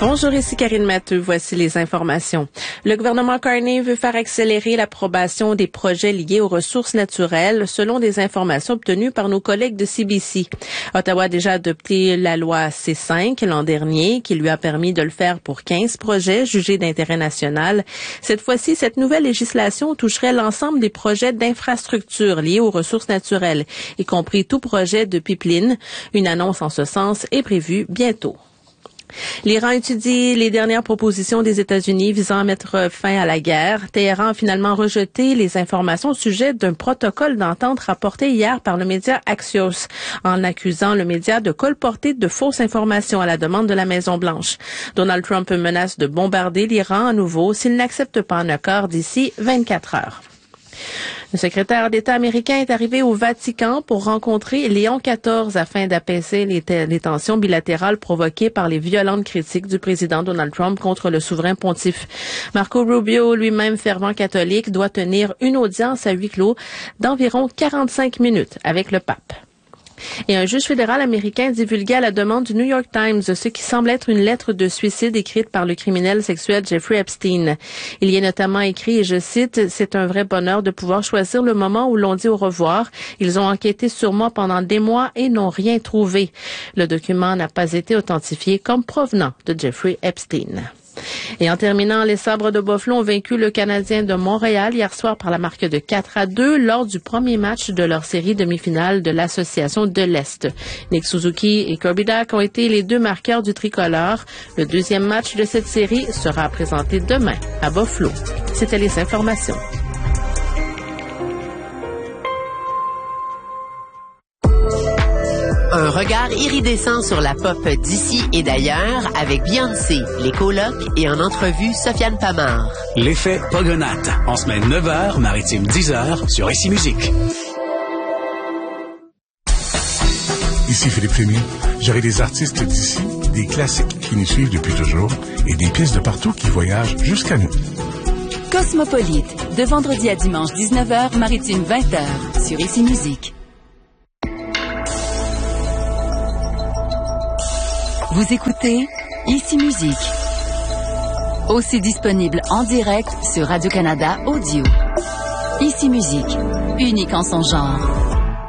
Bonjour, ici Karine Matteux. Voici les informations. Le gouvernement Carney veut faire accélérer l'approbation des projets liés aux ressources naturelles, selon des informations obtenues par nos collègues de CBC. Ottawa a déjà adopté la loi C5 l'an dernier, qui lui a permis de le faire pour 15 projets jugés d'intérêt national. Cette fois-ci, cette nouvelle législation toucherait l'ensemble des projets d'infrastructures liés aux ressources naturelles, y compris tout projet de pipeline. Une annonce en ce sens est prévue bientôt. L'Iran étudie les dernières propositions des États-Unis visant à mettre fin à la guerre. Téhéran a finalement rejeté les informations au sujet d'un protocole d'entente rapporté hier par le média Axios, en accusant le média de colporter de fausses informations à la demande de la Maison-Blanche. Donald Trump menace de bombarder l'Iran à nouveau s'il n'accepte pas un accord d'ici 24 heures. Le secrétaire d'État américain est arrivé au Vatican pour rencontrer Léon XIV afin d'apaiser les tensions bilatérales provoquées par les violentes critiques du président Donald Trump contre le souverain pontife. Marco Rubio, lui-même fervent catholique, doit tenir une audience à huis clos d'environ 45 minutes avec le pape. Et un juge fédéral américain divulguait à la demande du New York Times ce qui semble être une lettre de suicide écrite par le criminel sexuel Jeffrey Epstein. Il y est notamment écrit, et je cite, « C'est un vrai bonheur de pouvoir choisir le moment où l'on dit au revoir. Ils ont enquêté sur moi pendant des mois et n'ont rien trouvé. » Le document n'a pas été authentifié comme provenant de Jeffrey Epstein. Et en terminant, les Sabres de Buffalo ont vaincu le Canadien de Montréal hier soir par la marque de 4-2 lors du premier match de leur série demi-finale de l'Association de l'Est. Nick Suzuki et Kirby Dach ont été les deux marqueurs du tricolore. Le deuxième match de cette série sera présenté demain à Buffalo. C'était les informations. Un regard iridescent sur la pop d'ici et d'ailleurs avec Beyoncé, les colocs et en entrevue Sofiane Pamard. L'effet Pogonate, en semaine 9h, maritime 10h sur ICI Musique. Ici Philippe Rémy. J'aurai des artistes d'ici, des classiques qui nous suivent depuis toujours et des pièces de partout qui voyagent jusqu'à nous. Cosmopolite, de vendredi à dimanche 19h, maritime 20h sur ICI Musique. Vous écoutez ICI Musique. Aussi disponible en direct sur Radio-Canada Audio. ICI Musique, unique en son genre.